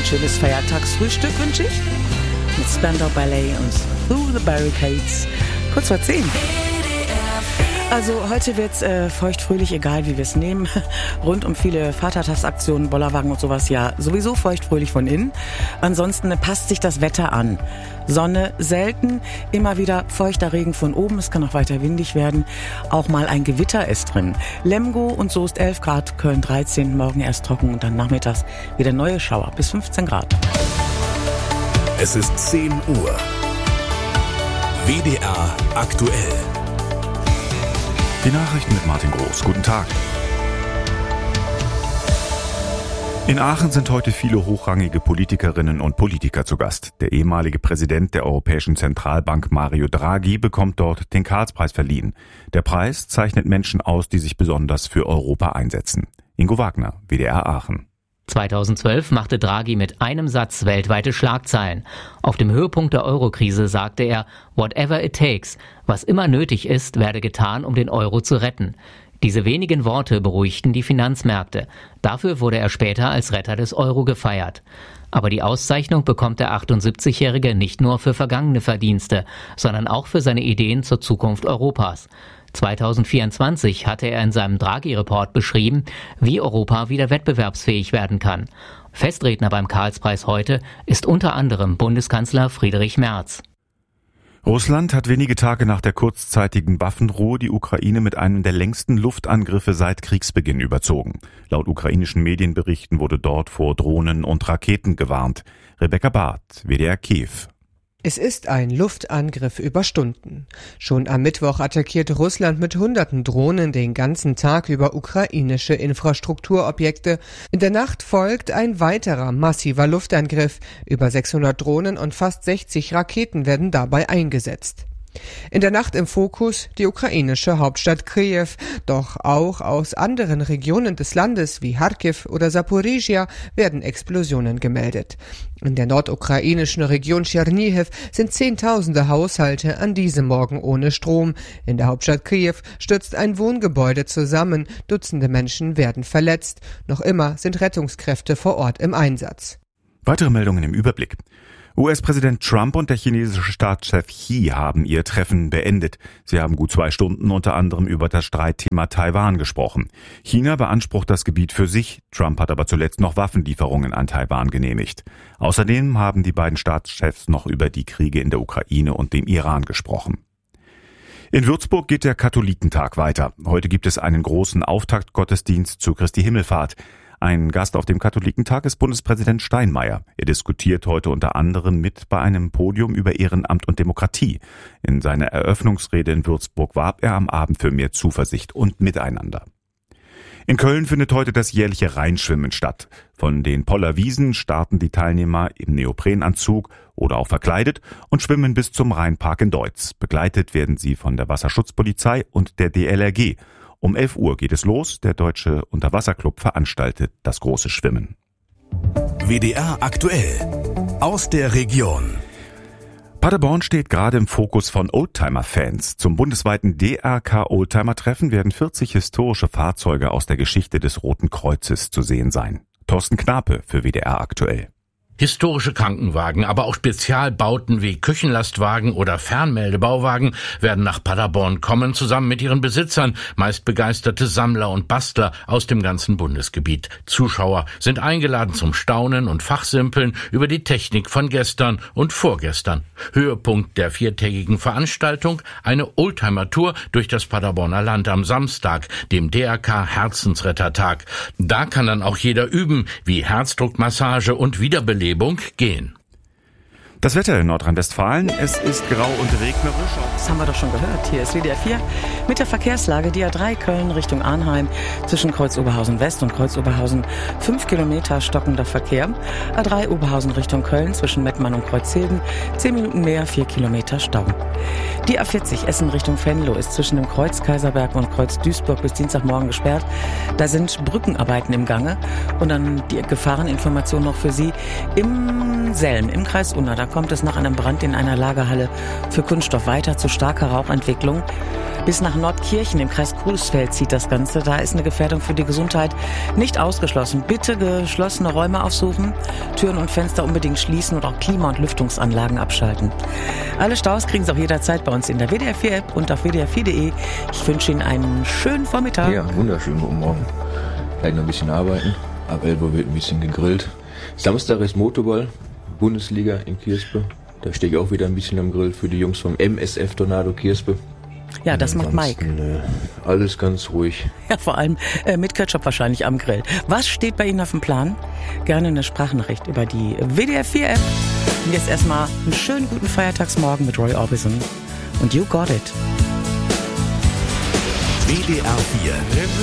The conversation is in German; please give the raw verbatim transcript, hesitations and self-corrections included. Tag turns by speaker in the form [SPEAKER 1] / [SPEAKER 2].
[SPEAKER 1] schönes Feiertagsfrühstück wünsche ich. Mit Spandau Ballet und Through the Barricades. Kurz vor zehn. Also heute wird's äh, feuchtfröhlich, egal wie wir es nehmen. Rund um viele Vatertagsaktionen, Bollerwagen und sowas, ja sowieso feuchtfröhlich von innen. Ansonsten passt sich das Wetter an. Sonne selten, immer wieder feuchter Regen von oben. Es kann auch weiter windig werden. Auch mal ein Gewitter ist drin. Lemgo und Soest elf Grad, Köln dreizehn, morgen erst trocken und dann nachmittags wieder neue Schauer bis fünfzehn Grad.
[SPEAKER 2] Es ist zehn Uhr. W D R aktuell.
[SPEAKER 3] Die Nachrichten mit Martin Groß. Guten Tag. In Aachen sind heute viele hochrangige Politikerinnen und Politiker zu Gast. Der ehemalige Präsident der Europäischen Zentralbank Mario Draghi bekommt dort den Karlspreis verliehen. Der Preis zeichnet Menschen aus, die sich besonders für Europa einsetzen. Ingo Wagner, W D R Aachen.
[SPEAKER 4] zweitausendzwölf machte Draghi mit einem Satz weltweite Schlagzeilen. Auf dem Höhepunkt der Eurokrise sagte er, whatever it takes, was immer nötig ist, werde getan, um den Euro zu retten. Diese wenigen Worte beruhigten die Finanzmärkte. Dafür wurde er später als Retter des Euro gefeiert. Aber die Auszeichnung bekommt der achtundsiebzigjährige nicht nur für vergangene Verdienste, sondern auch für seine Ideen zur Zukunft Europas. zweitausendvierundzwanzig hatte er in seinem Draghi-Report beschrieben, wie Europa wieder wettbewerbsfähig werden kann. Festredner beim Karlspreis heute ist unter anderem Bundeskanzler Friedrich Merz.
[SPEAKER 3] Russland hat wenige Tage nach der kurzzeitigen Waffenruhe die Ukraine mit einem der längsten Luftangriffe seit Kriegsbeginn überzogen. Laut ukrainischen Medienberichten wurde dort vor Drohnen und Raketen gewarnt. Rebecca Barth, W D R Kiew.
[SPEAKER 5] Es ist ein Luftangriff über Stunden. Schon am Mittwoch attackierte Russland mit hunderten Drohnen den ganzen Tag über ukrainische Infrastrukturobjekte. In der Nacht folgt ein weiterer massiver Luftangriff. Über sechshundert Drohnen und fast sechzig Raketen werden dabei eingesetzt. In der Nacht im Fokus die ukrainische Hauptstadt Kiew, doch auch aus anderen Regionen des Landes wie Charkiw oder Saporizhia werden Explosionen gemeldet. In der nordukrainischen Region Tschernihiw sind Zehntausende Haushalte an diesem Morgen ohne Strom. In der Hauptstadt Kiew stürzt ein Wohngebäude zusammen, Dutzende Menschen werden verletzt. Noch immer sind Rettungskräfte vor Ort im Einsatz.
[SPEAKER 3] Weitere Meldungen im Überblick. U S-Präsident Trump und der chinesische Staatschef Xi haben ihr Treffen beendet. Sie haben gut zwei Stunden unter anderem über das Streitthema Taiwan gesprochen. China beansprucht das Gebiet für sich. Trump hat aber zuletzt noch Waffenlieferungen an Taiwan genehmigt. Außerdem haben die beiden Staatschefs noch über die Kriege in der Ukraine und dem Iran gesprochen. In Würzburg geht der Katholikentag weiter. Heute gibt es einen großen Auftaktgottesdienst zu Christi Himmelfahrt. Ein Gast auf dem Katholikentag ist Bundespräsident Steinmeier. Er diskutiert heute unter anderem mit bei einem Podium über Ehrenamt und Demokratie. In seiner Eröffnungsrede in Würzburg warb er am Abend für mehr Zuversicht und Miteinander. In Köln findet heute das jährliche Rheinschwimmen statt. Von den Poller Wiesen starten die Teilnehmer im Neoprenanzug oder auch verkleidet und schwimmen bis zum Rheinpark in Deutz. Begleitet werden sie von der Wasserschutzpolizei und der D L R G. Um elf Uhr geht es los. Der Deutsche Unterwasserclub veranstaltet das große Schwimmen.
[SPEAKER 2] W D R aktuell. Aus der Region.
[SPEAKER 3] Paderborn steht gerade im Fokus von Oldtimer-Fans. Zum bundesweiten D R K-Oldtimer-Treffen werden vierzig historische Fahrzeuge aus der Geschichte des Roten Kreuzes zu sehen sein. Thorsten Knape für W D R aktuell.
[SPEAKER 6] Historische Krankenwagen, aber auch Spezialbauten wie Küchenlastwagen oder Fernmeldebauwagen werden nach Paderborn kommen, zusammen mit ihren Besitzern, meist begeisterte Sammler und Bastler aus dem ganzen Bundesgebiet. Zuschauer sind eingeladen zum Staunen und Fachsimpeln über die Technik von gestern und vorgestern. Höhepunkt der viertägigen Veranstaltung, eine Oldtimer-Tour durch das Paderborner Land am Samstag, dem D R K-Herzensrettertag. Da kann dann auch jeder üben, wie Herzdruckmassage und Wiederbelebung gehen.
[SPEAKER 3] Das Wetter in Nordrhein-Westfalen, es ist grau und regnerisch.
[SPEAKER 1] Das haben wir doch schon gehört. Hier ist W D R vier mit der Verkehrslage. Die A drei Köln Richtung Arnheim zwischen Kreuz Oberhausen West und Kreuz Oberhausen fünf Kilometer stockender Verkehr. A drei Oberhausen Richtung Köln zwischen Mettmann und Kreuzhilden zehn Minuten mehr, vier Kilometer Stau. Die A vierzig Essen Richtung Venlo ist zwischen dem Kreuz Kaiserberg und Kreuz Duisburg bis Dienstagmorgen gesperrt. Da sind Brückenarbeiten im Gange. Und dann die Gefahreninformation noch für Sie im Selm im Kreis Unna. Da kommt es nach einem Brand in einer Lagerhalle für Kunststoff weiter zu starker Rauchentwicklung. Bis nach Nordkirchen im Kreis Coesfeld zieht das Ganze. Da ist eine Gefährdung für die Gesundheit nicht ausgeschlossen. Bitte geschlossene Räume aufsuchen, Türen und Fenster unbedingt schließen und auch Klima- und Lüftungsanlagen abschalten. Alle Staus kriegen Sie auch jederzeit bei uns in der W D R vier App und auf w d r vier punkt d e. Ich wünsche Ihnen einen schönen Vormittag.
[SPEAKER 7] Ja, wunderschönen guten Morgen. Gleich noch ein bisschen arbeiten. Ab elf Uhr wird ein bisschen gegrillt. Samstag ist Motorball, Bundesliga in Kirspe. Da stehe ich auch wieder ein bisschen am Grill für die Jungs vom M S F Tornado Kirspe.
[SPEAKER 1] Ja, das macht Mike.
[SPEAKER 7] Äh, alles ganz ruhig.
[SPEAKER 1] Ja, vor allem äh, mit Ketchup wahrscheinlich am Grill. Was steht bei Ihnen auf dem Plan? Gerne eine Sprachnachricht über die W D R vier App. Und jetzt erstmal einen schönen guten Feiertagsmorgen mit Roy Orbison. Und You Got It.
[SPEAKER 2] W D R vier